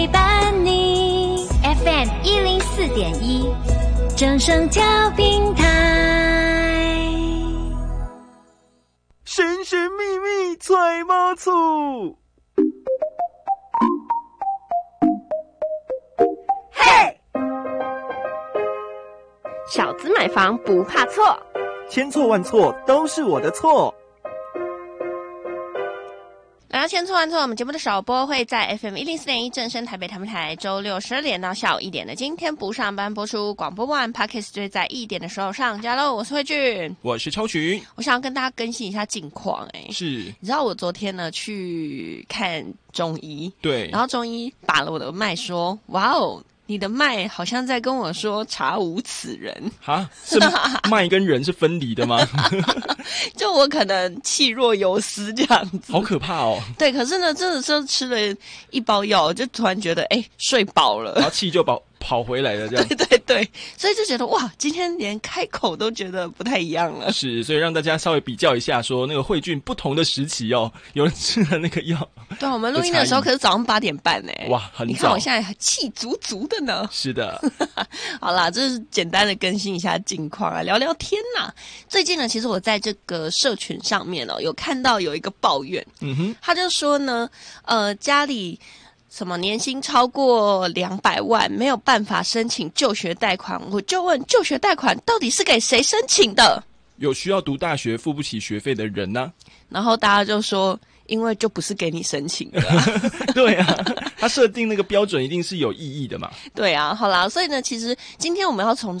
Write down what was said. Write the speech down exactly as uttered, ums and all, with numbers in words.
陪伴你 F M 一零四点一正声调频台， 神神秘秘揣猫醋。 嘿，小资买房不怕错， 千错万错都是我的错。 来到千错万错，我们节目的首播会在 F M 一零四点一正声台北台北台，周六十二点到下午一点的今天不上班播出，广播完 Podcast 就会在一点的时候上架喽。我是慧俊， 我是超群， 我想要跟大家更新一下近况。哎， 是， 你知道我昨天呢去看中医， 对， 然后中医把了我的脉说，哇哦，你的脉好像在跟我说查无此人哈，是脉跟人是分离的吗？ 就我可能气若游丝这样子， 好可怕哦。 对，可是呢，真的是吃了一包药，就突然觉得哎睡饱了， 然后气就跑跑回来了，这样。 对对对，所以就觉得哇，今天连开口都觉得不太一样了。 是，所以让大家稍微比较一下，说那个慧俊不同的时期哦，有人吃了那个药。 对，我们录音的时候可是早上八点半呢。 哇，很早。 你看我现在气足足的呢。 是的。 好啦，这是简单的更新一下近况啊，聊聊天啦。最近呢，其实我在这个社群上面哦，有看到有一个抱怨，嗯哼，他就说呢，呃，家里什么年薪超过两百万，没有办法申请就学贷款。我就问，就学贷款到底是给谁申请的？ 有需要读大学付不起学费的人呢、啊？ 然后大家就说，因为就不是给你申请的、啊。 对啊，他设定那个标准一定是有意义的嘛。 对啊，好啦，所以呢，其实今天我们要从